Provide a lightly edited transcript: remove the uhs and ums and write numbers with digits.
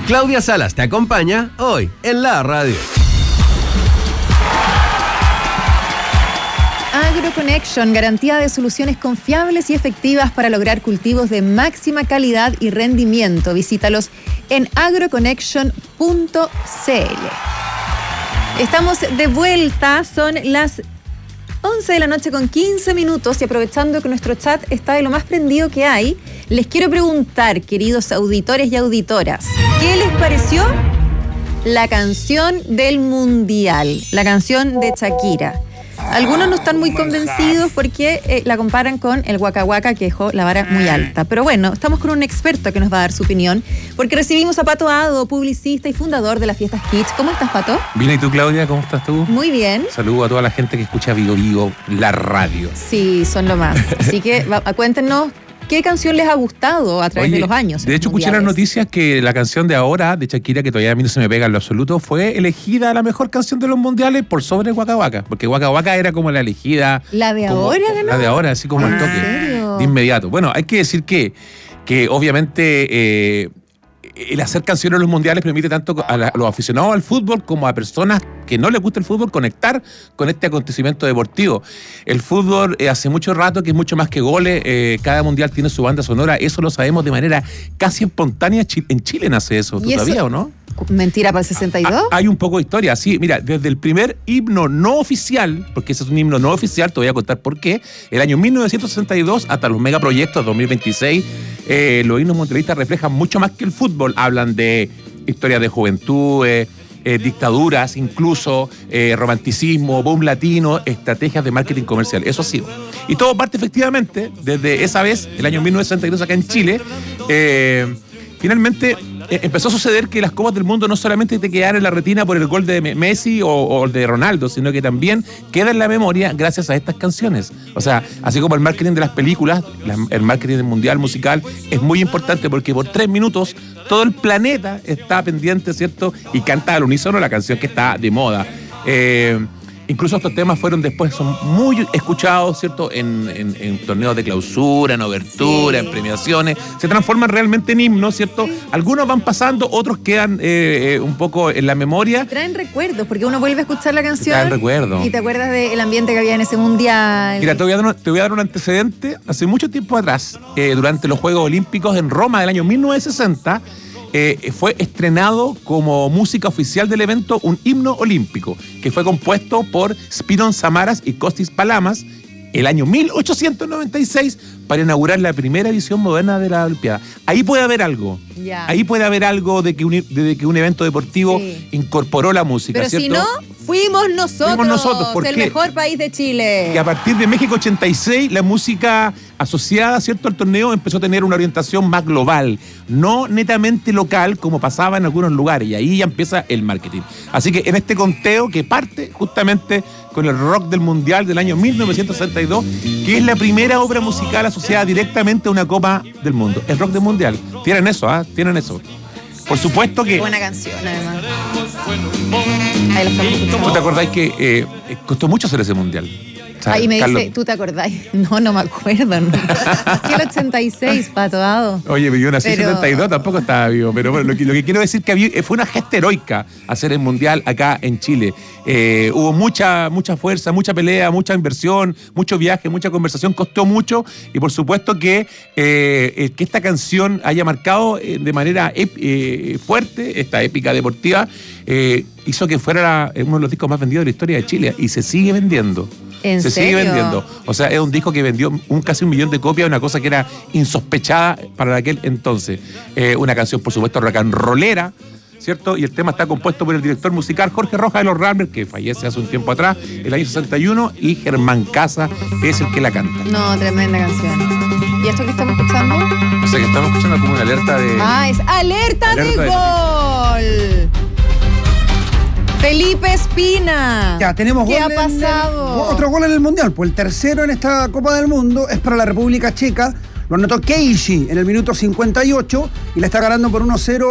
Claudia Salas te acompaña hoy en la radio. AgroConnection, garantía de soluciones confiables y efectivas para lograr cultivos de máxima calidad y rendimiento. Visítalos en agroconnection.cl. Estamos de vuelta, son las 11 de la noche con 15 minutos y aprovechando que nuestro chat está de lo más prendido que hay, les quiero preguntar, queridos auditores y auditoras, ¿qué les pareció la canción del Mundial, la canción de Shakira? Algunos no están muy convencidos porque la comparan con el Waka Waka, que dejó la vara muy alta. Pero bueno, estamos con un experto que nos va a dar su opinión, porque recibimos a Pato Ado, publicista y fundador de las Fiestas Kitsch. ¿Cómo estás, Pato? Bien, ¿y tú, Claudia? ¿Cómo estás tú? Muy bien. Saludo a toda la gente que escucha Vigo Vigo, la radio. Sí, son lo más. Así que cuéntenos qué canción les ha gustado a través de los años. De hecho, escuché las noticias que la canción de ahora, de Shakira, que todavía a mí no se me pega en lo absoluto, fue elegida la mejor canción de los mundiales por sobre Waka Waka. Porque Waka Waka era como la elegida. ¿La de ahora ganó? La de ahora, así como el toque. ¿En serio? De inmediato. Bueno, hay que decir que obviamente el hacer canciones en los mundiales permite tanto a los aficionados al fútbol como a personas que no les gusta el fútbol conectar con este acontecimiento deportivo. El fútbol hace mucho rato que es mucho más que goles, cada mundial tiene su banda sonora, eso lo sabemos de manera casi espontánea. En Chile nace eso, ¿tú sabías o no? ¿Mentira para el 62? Hay un poco de historia, sí. Mira, desde el primer himno no oficial, porque ese es un himno no oficial, te voy a contar por qué, el año 1962 hasta los megaproyectos 2026, los himnos mundialistas reflejan mucho más que el fútbol. Hablan de historias de juventud, dictaduras, incluso romanticismo, boom latino, estrategias de marketing comercial. Eso ha sido. Y todo parte efectivamente desde esa vez, el año 1962 acá en Chile. Finalmente empezó a suceder que las Copas del Mundo no solamente te quedan en la retina por el gol de Messi o de Ronaldo, sino que también queda en la memoria gracias a estas canciones. O sea, así como el marketing de las películas, el marketing mundial musical es muy importante porque por 3 minutos todo el planeta está pendiente, ¿cierto? Y canta al unísono la canción que está de moda. Incluso estos temas son muy escuchados, ¿cierto? En torneos de clausura, en obertura, en premiaciones. Se transforman realmente en himnos, ¿cierto? Algunos van pasando, otros quedan un poco en la memoria. Traen recuerdos, porque uno vuelve a escuchar la canción. Traen recuerdos. Y te acuerdas del ambiente que había en ese mundial. Mira, te voy a dar un antecedente. Hace mucho tiempo atrás, durante los Juegos Olímpicos en Roma del año 1960, fue estrenado como música oficial del evento un himno olímpico que fue compuesto por Spiros Samaras y Kostis Palamas el año 1896 para inaugurar la primera edición moderna de la Olimpiada. Ahí puede haber algo. Ya. Ahí puede haber algo de que un evento deportivo incorporó la música, pero ¿cierto? Si no, fuimos nosotros ¿por el qué? mejor país de Chile. Y a partir de México 86, la música asociada, ¿cierto?, al torneo empezó a tener una orientación más global, no netamente local como pasaba en algunos lugares, y ahí ya empieza el marketing. Así que en este conteo que parte justamente con el rock del Mundial del año 1962, que es la primera obra musical asociada directamente a una Copa del Mundo, el rock del Mundial. Tienen eso, tienen eso. Por supuesto que... Buena canción, además. Ahí la estamos escuchando. ¿Tú te acordás que costó mucho hacer ese Mundial? Ahí me Carlos... dice, ¿tú te acordás? No me acuerdo. No. Nací el 86, Pato Ado. Oye, yo nací en 72, tampoco estaba vivo. Pero bueno, lo que quiero decir que fue una gesta heroica hacer el Mundial acá en Chile. Hubo mucha fuerza, mucha pelea, mucha inversión, mucho viaje, mucha conversación, costó mucho. Y por supuesto que esta canción haya marcado de manera fuerte esta épica deportiva, hizo que fuera uno de los discos más vendidos de la historia de Chile. Y se sigue vendiendo. ¿En serio? Sigue vendiendo. O sea, es un disco que vendió casi 1 millón de copias, una cosa que era insospechada para aquel entonces. Una canción, por supuesto, rock and rollera, ¿cierto? Y el tema está compuesto por el director musical Jorge Rojas de los Ramblers, que fallece hace un tiempo atrás, el año 61, y Germán Casa es el que la canta. No, tremenda canción. ¿Y esto que estamos escuchando? O sea, que estamos escuchando como una alerta de... Es alerta de gol. Felipe Espina. Ya, tenemos ¿Qué gol ha pasado? Otro gol en el Mundial, pues el tercero en esta Copa del Mundo es para la República Checa. Lo anotó Keishi en el minuto 58 y la está ganando por 1-0